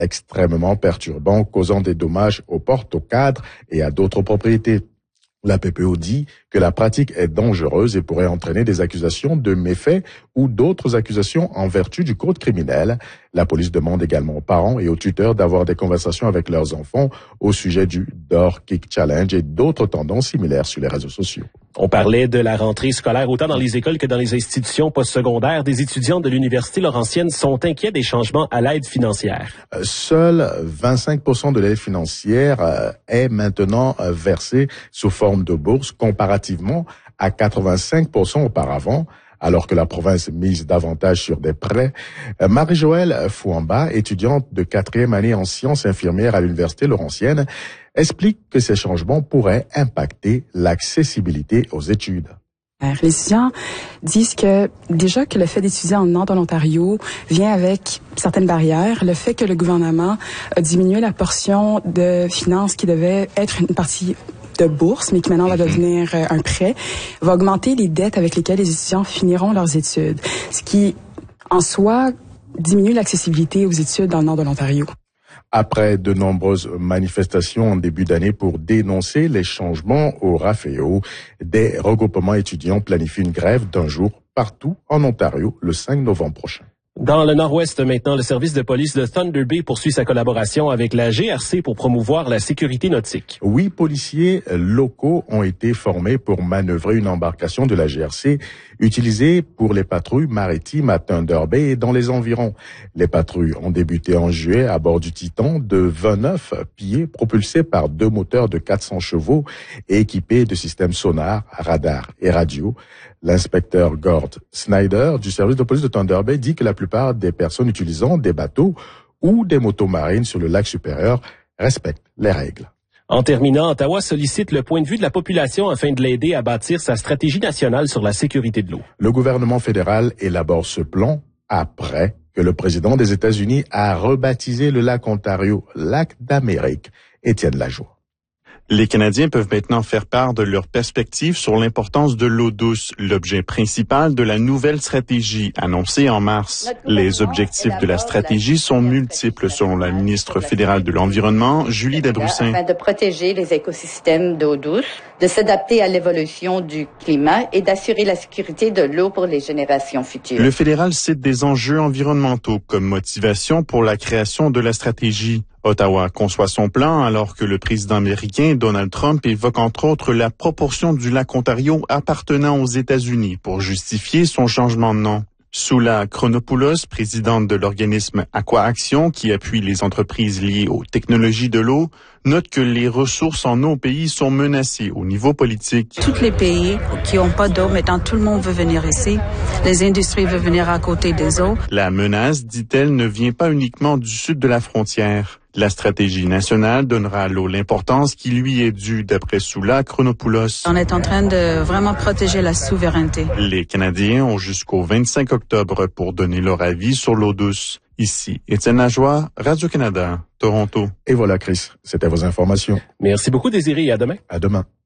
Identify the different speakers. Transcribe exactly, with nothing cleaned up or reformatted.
Speaker 1: extrêmement perturbant, causant des dommages aux portes, aux cadres et à d'autres propriétés. La P P O dit que la pratique est dangereuse et pourrait entraîner des accusations de méfaits ou d'autres accusations en vertu du code criminel. La police demande également aux parents et aux tuteurs d'avoir des conversations avec leurs enfants au sujet du Door Kick Challenge et d'autres tendances similaires sur les réseaux sociaux.
Speaker 2: On parlait de la rentrée scolaire autant dans les écoles que dans les institutions postsecondaires. Des étudiants de l'Université Laurentienne sont inquiets des changements à l'aide financière.
Speaker 1: Euh, Seuls vingt-cinq pour cent de l'aide financière euh, est maintenant euh, versée sous forme de bourse comparativement à quatre-vingt-cinq pour cent auparavant, alors que la province mise davantage sur des prêts. Euh, Marie-Joëlle Fouamba, étudiante de quatrième année en sciences infirmières à l'Université Laurentienne, explique que ces changements pourraient impacter l'accessibilité aux études.
Speaker 3: Les étudiants disent que déjà que le fait d'étudier en nord de l'Ontario vient avec certaines barrières. Le fait que le gouvernement a diminué la portion de finances qui devait être une partie de bourse, mais qui maintenant va devenir un prêt, va augmenter les dettes avec lesquelles les étudiants finiront leurs études. Ce qui, en soi, diminue l'accessibilité aux études dans le nord de l'Ontario.
Speaker 1: Après de nombreuses manifestations en début d'année pour dénoncer les changements au R A F E O, des regroupements étudiants planifient une grève d'un jour partout en Ontario le cinq novembre prochain.
Speaker 2: Dans le nord-ouest maintenant, le service de police de Thunder Bay poursuit sa collaboration avec la G R C pour promouvoir la sécurité nautique.
Speaker 1: Huit policiers locaux ont été formés pour manœuvrer une embarcation de la G R C utilisée pour les patrouilles maritimes à Thunder Bay et dans les environs. Les patrouilles ont débuté en juillet à bord du Titan de vingt-neuf pieds propulsé par deux moteurs de quatre cents chevaux et équipés de systèmes sonar, radar et radio. L'inspecteur Gord Snyder du service de police de Thunder Bay dit que la plupart des personnes utilisant des bateaux ou des motos marines sur le lac supérieur respectent les règles.
Speaker 2: En terminant, Ottawa sollicite le point de vue de la population afin de l'aider à bâtir sa stratégie nationale sur la sécurité de l'eau.
Speaker 1: Le gouvernement fédéral élabore ce plan après que le président des États-Unis a rebaptisé le lac Ontario lac d'Amérique. Étienne Lajoie.
Speaker 4: Les Canadiens peuvent maintenant faire part de leurs perspectives sur l'importance de l'eau douce, l'objet principal de la nouvelle stratégie annoncée en mars. Les objectifs de la stratégie sont multiples selon la ministre fédérale de l'Environnement, Julie Dadroussin.
Speaker 5: Afin de protéger les écosystèmes d'eau douce, de s'adapter à l'évolution du climat et d'assurer la sécurité de l'eau pour les générations futures.
Speaker 4: Le fédéral cite des enjeux environnementaux comme motivation pour la création de la stratégie. Ottawa conçoit son plan alors que le président américain Donald Trump évoque entre autres la proportion du lac Ontario appartenant aux États-Unis pour justifier son changement de nom. Soula Chronopoulos, présidente de l'organisme AquaAction qui appuie les entreprises liées aux technologies de l'eau, note que les ressources en eau au pays sont menacées au niveau politique.
Speaker 6: Tous les pays qui n'ont pas d'eau, maintenant tout le monde veut venir ici. Les industries veulent venir à côté des eaux.
Speaker 4: La menace, dit-elle, ne vient pas uniquement du sud de la frontière. La stratégie nationale donnera à l'eau l'importance qui lui est due, d'après Soula Chronopoulos.
Speaker 6: On est en train de vraiment protéger la souveraineté.
Speaker 4: Les Canadiens ont jusqu'au vingt-cinq octobre pour donner leur avis sur l'eau douce. Ici, Étienne Lajoie, Radio-Canada, Toronto.
Speaker 1: Et voilà, Chris, c'était vos informations.
Speaker 2: Merci beaucoup, Désiré, et à demain.
Speaker 1: À demain.